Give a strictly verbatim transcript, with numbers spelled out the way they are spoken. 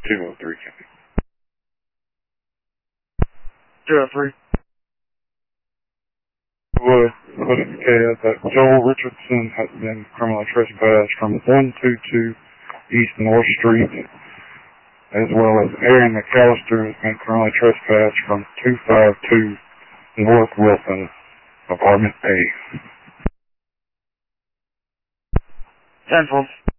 two oh three, copy. two oh three. Would put it together that Joel Richardson has been criminally trespassed from one two two East North Street, as well as Aaron McAllister has been criminally trespassed from two five two North Wilson, Apartment A. ten four.